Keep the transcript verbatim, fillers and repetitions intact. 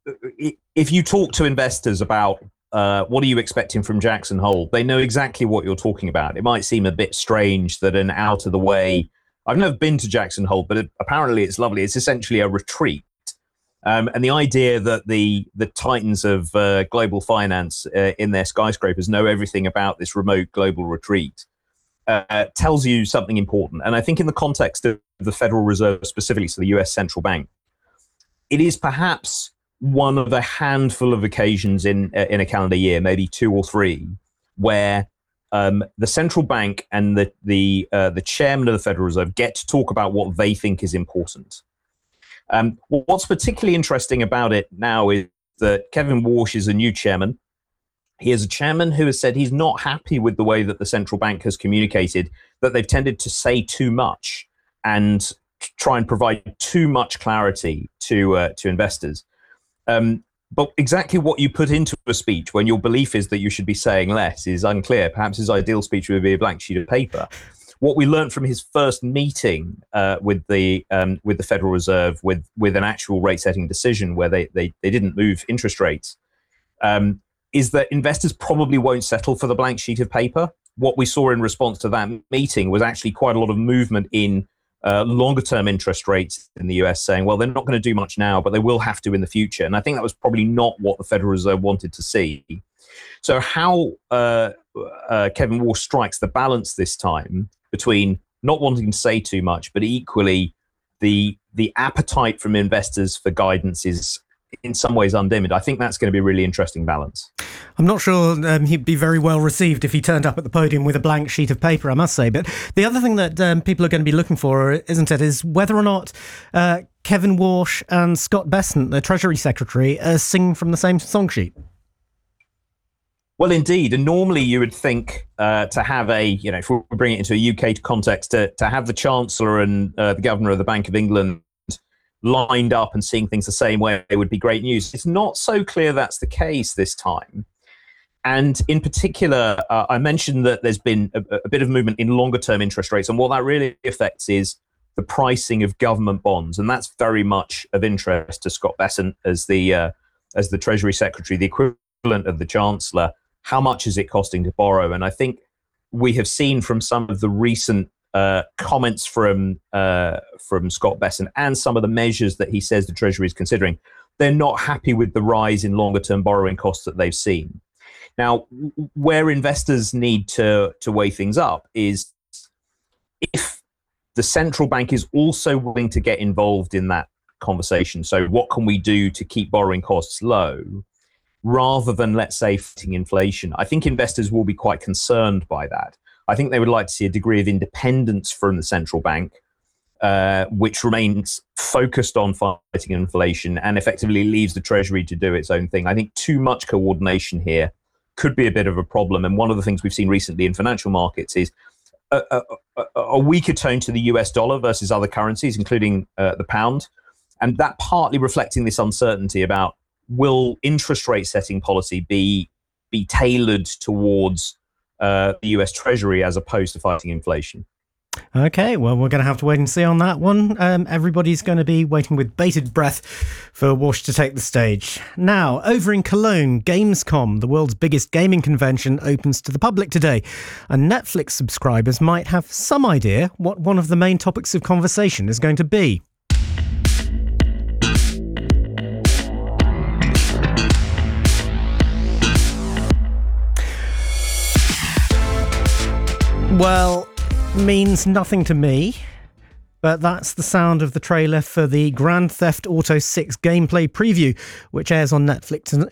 if you talk to investors about uh, what are you expecting from Jackson Hole, they know exactly what you're talking about. It might seem a bit strange that an out of the way, I've never been to Jackson Hole, but it, apparently it's lovely. It's essentially a retreat. Um, and the idea that the the titans of uh, global finance uh, in their skyscrapers know everything about this remote global retreat uh, tells you something important. And I think in the context of the Federal Reserve specifically, so the U S central bank, it is perhaps one of a handful of occasions in uh, in a calendar year, maybe two or three, where um, the central bank and the the uh, the chairman of the Federal Reserve get to talk about what they think is important. Um, what's particularly interesting about it now is that Kevin Warsh is a new chairman. He is a chairman who has said he's not happy with the way that the central bank has communicated, that they've tended to say too much and try and provide too much clarity to uh, to investors. Um, but exactly what you put into a speech when your belief is that you should be saying less is unclear. Perhaps his ideal speech would be a blank sheet of paper. What we learned from his first meeting uh, with the um, with the Federal Reserve, with with an actual rate setting decision where they they they didn't move interest rates, um, is that investors probably won't settle for the blank sheet of paper. What we saw in response to that meeting was actually quite a lot of movement in uh, longer term interest rates in the U S, saying, well, they're not going to do much now, but they will have to in the future. And I think that was probably not what the Federal Reserve wanted to see. So how uh, uh, Kevin Warsh strikes the balance this time between not wanting to say too much, but equally the the appetite from investors for guidance is in some ways undimmed. I think that's going to be a really interesting balance. I'm not sure um, he'd be very well received if he turned up at the podium with a blank sheet of paper, I must say. But the other thing that um, people are going to be looking for, isn't it, is whether or not uh, Kevin Warsh and Scott Bessent, the Treasury Secretary, are singing from the same song sheet. Well, indeed. And normally you would think uh, to have a, you know, if we bring it into a U K context, to, to have the Chancellor and uh, the Governor of the Bank of England lined up and seeing things the same way would be great news. It's not so clear that's the case this time. And in particular, uh, I mentioned that there's been a, a bit of movement in longer term interest rates. And what that really affects is the pricing of government bonds. And that's very much of interest to Scott Bessent as the, uh, as the Treasury Secretary, the equivalent of the Chancellor. How much is it costing to borrow? And I think we have seen from some of the recent uh, comments from uh, from Scott Bessent and some of the measures that he says the Treasury is considering, they're not happy with the rise in longer-term borrowing costs that they've seen. Now, where investors need to, to weigh things up is if the central bank is also willing to get involved in that conversation. So what can we do to keep borrowing costs low? Rather than, let's say, fighting inflation. I think investors will be quite concerned by that. I think they would like to see a degree of independence from the central bank, uh, which remains focused on fighting inflation and effectively leaves the Treasury to do its own thing. I think too much coordination here could be a bit of a problem. And one of the things we've seen recently in financial markets is a, a, a weaker tone to the U S dollar versus other currencies, including uh, the pound. And that partly reflecting this uncertainty about will interest rate setting policy be be tailored towards uh, the U S Treasury as opposed to fighting inflation? Okay, well, we're going to have to wait and see on that one. Um, everybody's going to be waiting with bated breath for Warsh to take the stage. Now, over in Cologne, Gamescom, the world's biggest gaming convention, opens to the public today. And Netflix subscribers might have some idea what one of the main topics of conversation is going to be. Well, means nothing to me, but that's the sound of the trailer for the Grand Theft Auto six gameplay preview, which airs on Netflix